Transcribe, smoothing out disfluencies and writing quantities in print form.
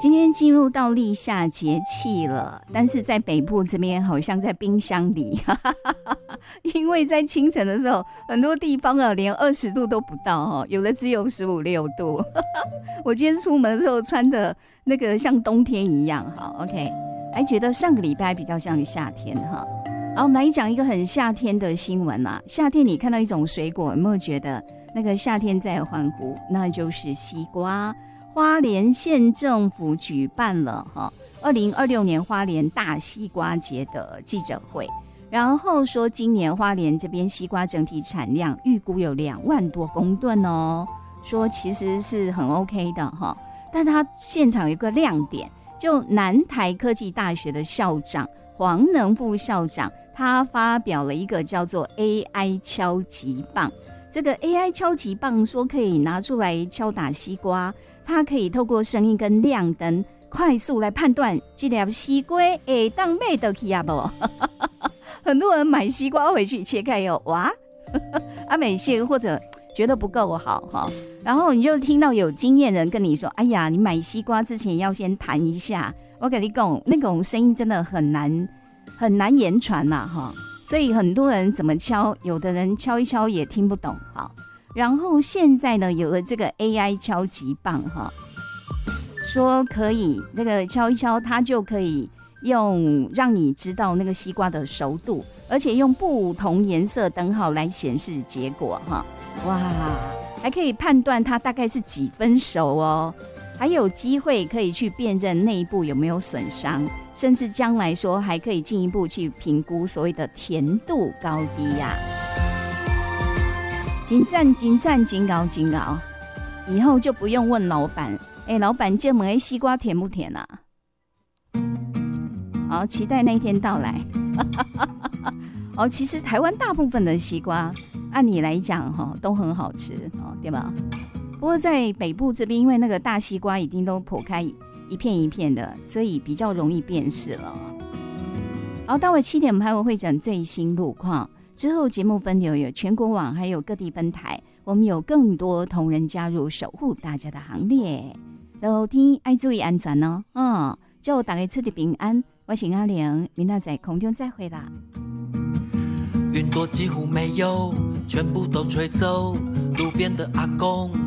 今天进入到立夏节气了，但是在北部这边好像在冰箱里，因为在清晨的时候，很多地方啊连20度都不到，有的只有15、16度。我今天出门的时候穿的那个像冬天一样，好 OK， 还觉得上个礼拜比较像夏天哈。好，我们来讲一个很夏天的新闻啊。夏天你看到一种水果，有没有觉得那个夏天在欢呼？那就是西瓜。花莲县政府举办了2026年花莲大西瓜节的记者会，然后说今年花莲这边西瓜整体产量预估有2万多公吨哦，说其实是很 OK 的哈。但是他现场有一个亮点，就南台科技大学的校长黄能副校长，他发表了一个叫做 AI 敲击棒。这个 AI 敲击棒说可以拿出来敲打西瓜，它可以透过声音跟亮灯快速来判断这粒西瓜会当买得起啊不？很多人买西瓜回去切开以后，哇，没切或者觉得不够好哈，然后你就听到有经验人跟你说：“哎呀，你买西瓜之前要先弹一下。”我跟你讲，那种声音真的很难言传呐哈。所以很多人怎么敲，有的人敲一敲也听不懂哈。然后现在呢，有了这个 AI 敲击棒哈，说可以那个敲一敲，它就可以用让你知道那个西瓜的熟度，而且用不同颜色灯号来显示结果哈。哇，还可以判断它大概是几分熟哦。还有机会可以去辨认内部有没有损伤，甚至将来说还可以进一步去评估所谓的甜度高低呀。真高，以后就不用问老板，老板这门西瓜甜不甜啊？好，期待那一天到来。其实台湾大部分的西瓜，按理来讲都很好吃对吧？不过在北部这边，因为那个大西瓜已经都剖开一片一片的，所以比较容易辨识了。好，到了7点，我们还会讲最新路况。之后节目分流有全国网，还有各地分台，我们有更多同仁加入，守护大家的行列。都天爱注意安全哦。祝大家出入平安。我是阿玲，明天在空中再会啦。 云朵几乎没有，全部都吹走。路边的阿公